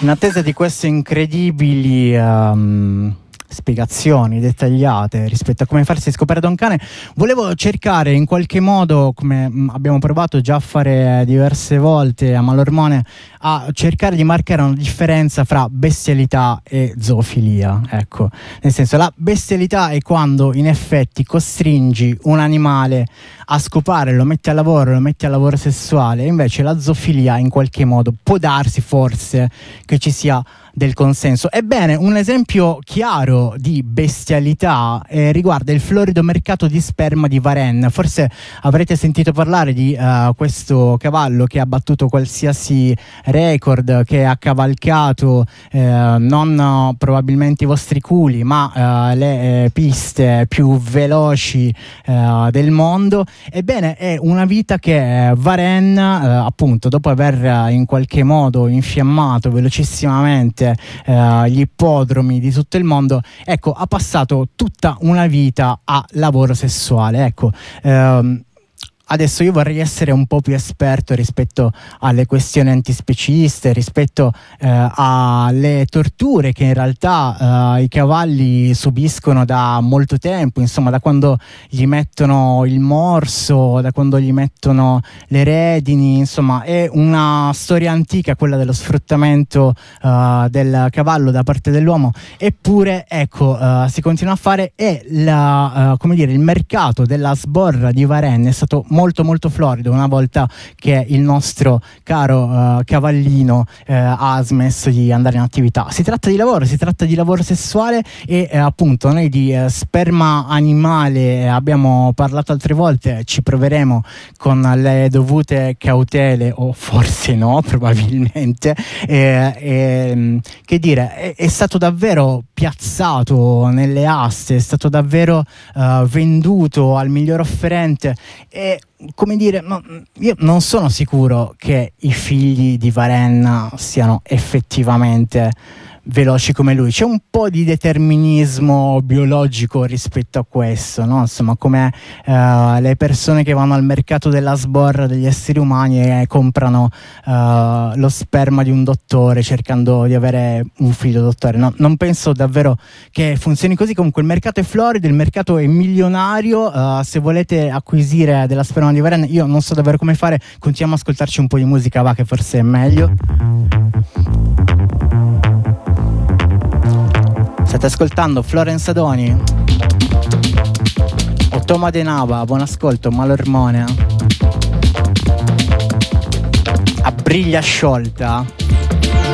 In attesa di queste incredibili spiegazioni dettagliate rispetto a come farsi scoprire da un cane, volevo cercare in qualche modo, come abbiamo provato già a fare diverse volte a Malormone, a cercare di marcare una differenza fra bestialità e zoofilia. Ecco, nel senso, la bestialità è quando in effetti costringi un animale a scopare, lo metti al lavoro sessuale, e invece la zoofilia in qualche modo può darsi forse che ci sia del consenso. Ebbene, un esempio chiaro di bestialità riguarda il florido mercato di sperma di Varennes. Forse avrete sentito parlare di questo cavallo che ha battuto qualsiasi record, che ha cavalcato non probabilmente i vostri culi, ma le piste più veloci del mondo. Ebbene, è una vita che Varennes, appunto, dopo aver in qualche modo infiammato velocissimamente gli ippodromi di tutto il mondo, ecco, ha passato tutta una vita a lavoro sessuale. Ecco, adesso io vorrei essere un po' più esperto rispetto alle questioni antispeciste, rispetto alle torture che in realtà i cavalli subiscono da molto tempo, insomma, da quando gli mettono il morso, da quando gli mettono le redini. Insomma, è una storia antica quella dello sfruttamento del cavallo da parte dell'uomo, eppure ecco, si continua a fare, e come dire, il mercato della sborra di Varennes è stato molto molto florido una volta che il nostro caro cavallino ha smesso di andare in attività. Si tratta di lavoro sessuale, e appunto noi di sperma animale abbiamo parlato altre volte, ci proveremo con le dovute cautele, o forse no, probabilmente. Che dire, è stato davvero piazzato nelle aste, è stato davvero venduto al miglior offerente, e come dire, io non sono sicuro che i figli di Varennes siano effettivamente veloci come lui. C'è un po' di determinismo biologico rispetto a questo, no? Insomma, come le persone che vanno al mercato della sborra degli esseri umani e comprano lo sperma di un dottore cercando di avere un figlio dottore. No, non penso davvero che funzioni così. Comunque il mercato è florido, il mercato è milionario. Se volete acquisire della sperma di Varennes, io non so davvero come fare. Continuiamo a ascoltarci un po' di musica, va, che forse è meglio. State ascoltando Florence Adoni, Ottoma De Nava, buon ascolto, Malormone. A briglia sciolta.